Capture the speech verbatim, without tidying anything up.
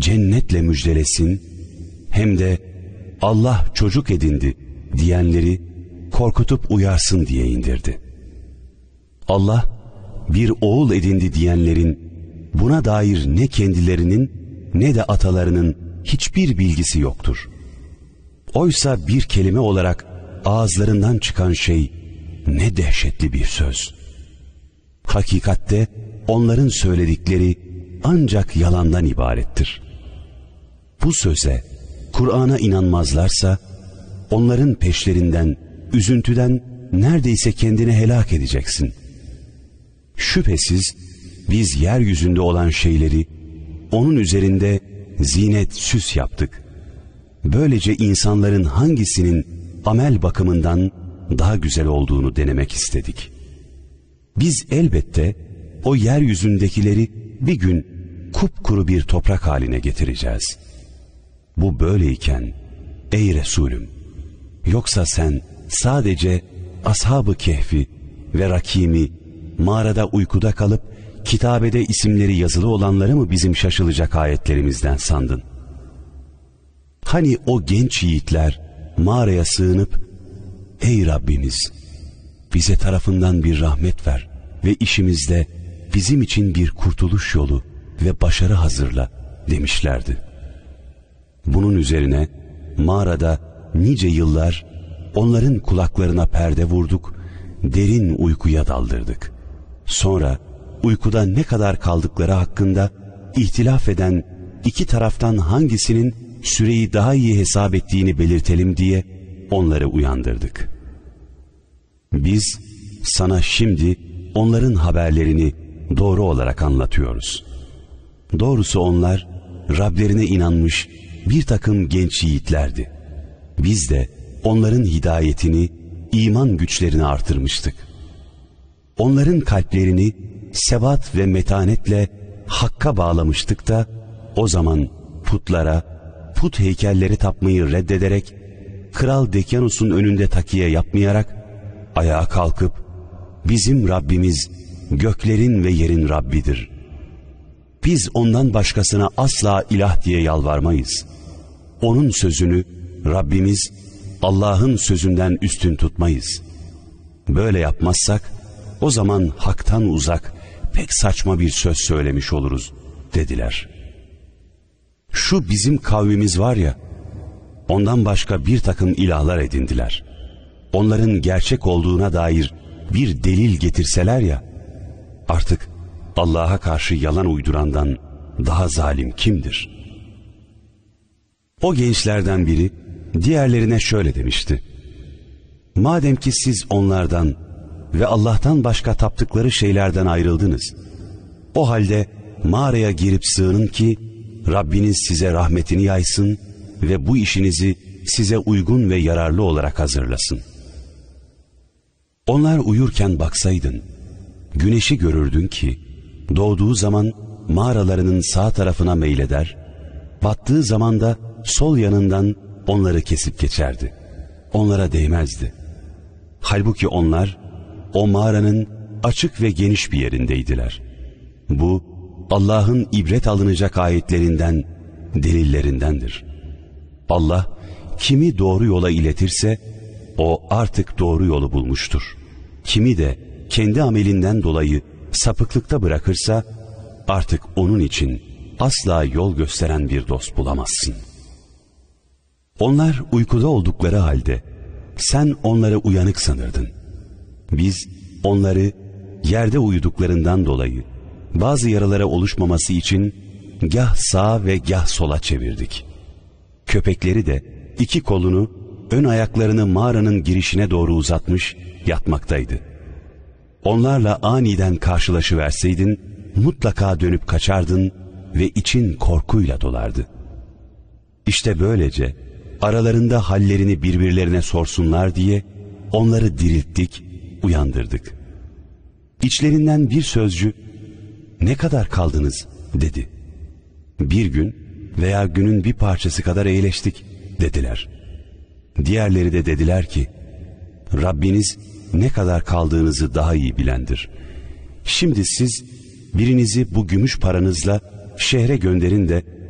cennetle müjdelesin, hem de Allah çocuk edindi diyenleri korkutup uyarsın diye indirdi. Allah bir oğul edindi diyenlerin buna dair ne kendilerinin ne de atalarının hiçbir bilgisi yoktur. Oysa bir kelime olarak ağızlarından çıkan şey ne dehşetli bir söz. Hakikatte onların söyledikleri ancak yalandan ibarettir. Bu söze, Kur'an'a inanmazlarsa onların peşlerinden, üzüntüden neredeyse kendini helak edeceksin. Şüphesiz biz yeryüzünde olan şeyleri onun üzerinde zinet, süs yaptık. Böylece insanların hangisinin amel bakımından daha güzel olduğunu denemek istedik. Biz elbette o yeryüzündekileri bir gün kupkuru bir toprak haline getireceğiz. Bu böyleyken ey Resulüm, yoksa sen sadece Ashab-ı Kehf'i ve Rakim'i mağarada uykuda kalıp kitabede isimleri yazılı olanları mı bizim şaşılacak ayetlerimizden sandın? Hani o genç yiğitler mağaraya sığınıp ey Rabbimiz, bize tarafından bir rahmet ver ve işimizde bizim için bir kurtuluş yolu ve başarı hazırla demişlerdi. Bunun üzerine mağarada nice yıllar onların kulaklarına perde vurduk, derin uykuya daldırdık. Sonra uykuda ne kadar kaldıkları hakkında ihtilaf eden iki taraftan hangisinin süreyi daha iyi hesap ettiğini belirtelim diye onları uyandırdık. Biz sana şimdi onların haberlerini doğru olarak anlatıyoruz. Doğrusu onlar Rablerine inanmış bir takım genç yiğitlerdi. Biz de onların hidayetini, iman güçlerini artırmıştık. Onların kalplerini sebat ve metanetle Hakk'a bağlamıştık da o zaman putlara, put heykelleri tapmayı reddederek, Kral Dekyanus'un önünde takiye yapmayarak ayağa kalkıp bizim Rabbimiz göklerin ve yerin Rabbidir. Biz ondan başkasına asla ilah diye yalvarmayız. Onun sözünü Rabbimiz Allah'ın sözünden üstün tutmayız. Böyle yapmazsak o zaman haktan uzak, pek saçma bir söz söylemiş oluruz dediler. Şu bizim kavmimiz var ya, ondan başka bir takım ilahlar edindiler. Onların gerçek olduğuna dair bir delil getirseler ya, artık Allah'a karşı yalan uydurandan daha zalim kimdir? O gençlerden biri diğerlerine şöyle demişti: madem ki siz onlardan ve Allah'tan başka taptıkları şeylerden ayrıldınız, o halde mağaraya girip sığının ki Rabbiniz size rahmetini yaysın ve bu işinizi size uygun ve yararlı olarak hazırlasın. Onlar uyurken baksaydın, güneşi görürdün ki doğduğu zaman mağaralarının sağ tarafına meyleder, battığı zaman da sol yanından onları kesip geçerdi. Onlara değmezdi. Halbuki onlar o mağaranın açık ve geniş bir yerindeydiler. Bu Allah'ın ibret alınacak ayetlerinden, delillerindendir. Allah kimi doğru yola iletirse o artık doğru yolu bulmuştur. Kimi de kendi amelinden dolayı sapıklıkta bırakırsa artık onun için asla yol gösteren bir dost bulamazsın. Onlar uykuda oldukları halde sen onları uyanık sanırdın. Biz onları yerde uyuduklarından dolayı bazı yaralara oluşmaması için gah sağa ve gah sola çevirdik. Köpekleri de iki kolunu, ön ayaklarını mağaranın girişine doğru uzatmış yatmaktaydı. Onlarla aniden karşılaşıverseydin mutlaka dönüp kaçardın ve için korkuyla dolardı. İşte böylece aralarında hallerini birbirlerine sorsunlar diye onları dirilttik, uyandırdık. İçlerinden bir sözcü "Ne kadar kaldınız?" dedi. "Bir gün veya günün bir parçası kadar eğleştik" dediler. Diğerleri de dediler ki, "Rabbiniz ne kadar kaldığınızı daha iyi bilendir. Şimdi siz birinizi bu gümüş paranızla şehre gönderin de